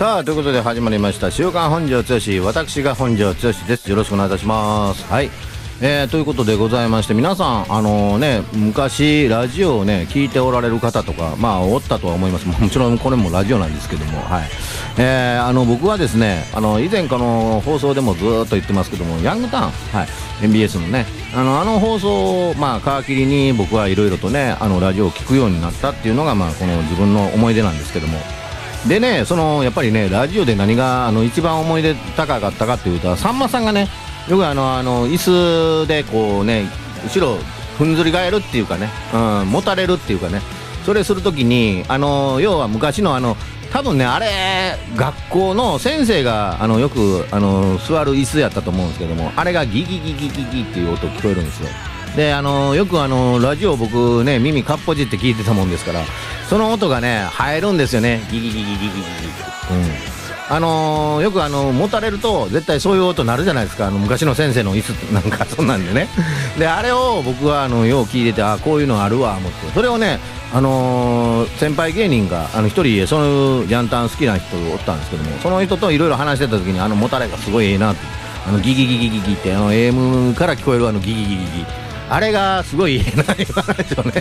さあということで始まりました週刊本庄剛志、私が本庄剛志です。よろしくお願いいたします。はい、ということでございまして、皆さん昔ラジオをね聞いておられる方とかおったとは思います。もちろんこれもラジオなんですけども、はい、僕はですね以前この放送でもずっと言ってますけども、ヤングターン、はい、MBS のね放送を皮切りに僕はいろいろとねラジオを聞くようになったっていうのがこの自分の思い出なんですけども、でねやっぱりねラジオで何が一番思い出高かったかっていうと、さんまさんがねよく椅子でこうね後ろふんずり返るっていうかね、もたれるっていうかね、それするときに要は昔の多分ねあれ学校の先生がよく座る椅子やったと思うんですけども、あれがギギギギギギっていう音聞こえるんですよ。でよくラジオ僕ね耳かっぽじって聞いてたもんですから、その音がね入るんですよね、ギギギギギギギギ、よくもたれると絶対そういう音鳴るじゃないですか、昔の先生の椅子なんかそんなんでね。であれを僕はよう聞いてて、こういうのあるわ思って、それをね先輩芸人が一人そのジャンタン好きな人おったんですけども、その人といろいろ話してた時にもたれがすごいええなって、ギギギギギギってAM から聞こえるギギギギギ、あれがすごいいいな言わないですよね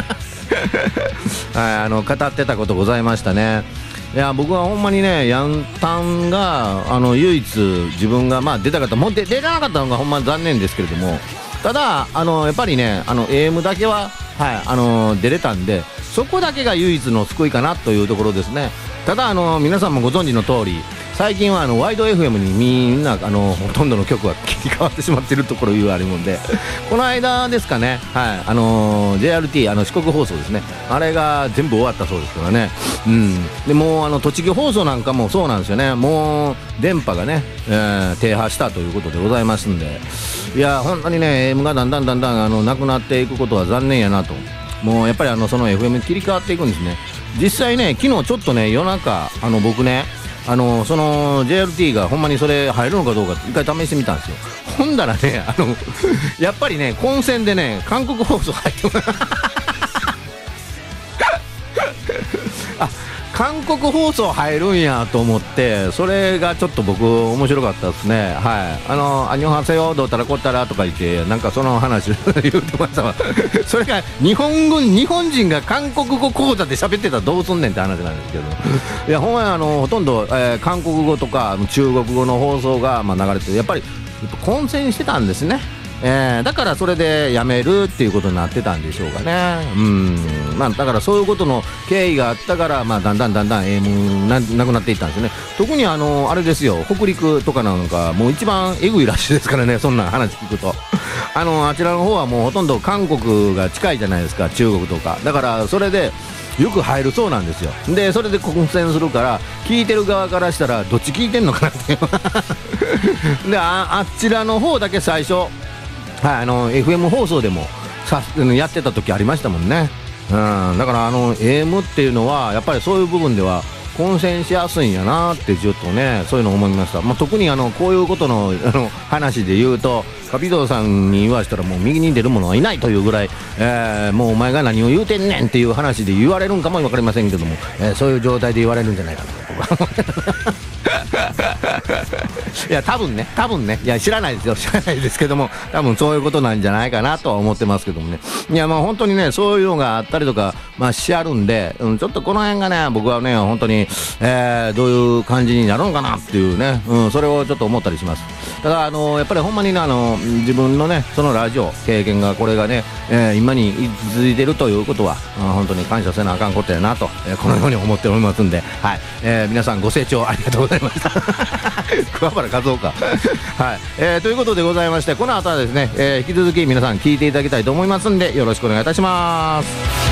はい、語ってたことございましたね。いや僕はほんまにねヤンタンが唯一自分が出たかったもう出なかったのがほんま残念ですけれども、ただやっぱりねAM だけは、はい、出れたんで、そこだけが唯一の救いかなというところですね。ただ皆さんもご存知の通り、最近はワイド FM にみんなほとんどの曲が切り替わってしまってるところいうあるもんで、この間ですかね、はい、JRT 四国放送ですね、あれが全部終わったそうですからね。でもう栃木放送なんかもそうなんですよね。もう電波がね、停波したということでございますんで、いや本当にね AM がだんだんなくなっていくことは残念やなと。もうやっぱりその FM に切り替わっていくんですね。実際ね昨日ちょっとね夜中僕ねその JRT がほんまにそれ入るのかどうか一回試してみたんですよ。ほんだらねやっぱりね混戦でね韓国放送入って韓国放送入るんやと思って、それがちょっと僕面白かったですね。はい、アニョハセヨどうたらこったらとか言ってなんかその話言ってましたわそれが日本人が韓国語講座で喋ってたらどうすんねんって話なんですけどいやほんまにほとんど、韓国語とか中国語の放送が流れて、やっぱり混戦してたんですね。だからそれでやめるっていうことになってたんでしょうかね。だからそういうことの経緯があったから、だんだん AM なくなっていったんですよね。特にあれですよ、北陸とかなんかもう一番えぐいらしいですからね、そんな話聞くとあちらの方はもうほとんど韓国が近いじゃないですか、中国とかだから、それでよく入るそうなんですよ。でそれで混戦するから聞いてる側からしたらどっち聞いてんのかなってであちらの方だけ最初、はい、FM 放送でもやってた時ありましたもんね。だからAM っていうのはやっぱりそういう部分では混戦しやすいんやなってちょっとねそういうのを思いました。特にこういうことの話で言うと、カピドーさんに言わしたらもう右に出る者はいないというぐらい、もうお前が何を言うてんねんっていう話で言われるんかも分かりませんけども、そういう状態で言われるんじゃないかなと僕は思っていや多分ねいや知らないですけども、多分そういうことなんじゃないかなとは思ってますけどもね。いや本当にねそういうのがあったりとかしあるんで、ちょっとこの辺がね僕はね本当に、どういう感じになるのかなっていうね、それをちょっと思ったりします。ただやっぱりほんまにね自分のねそのラジオ経験がこれがね、今に続いてるということは本当に感謝せなあかんことやなと、このように思っておりますんで、はい、皆さんご清聴ありがとうございました桑原和夫かはい、ということでございまして、この後はですね、引き続き皆さん聞いていただきたいと思いますんでよろしくお願いいたします。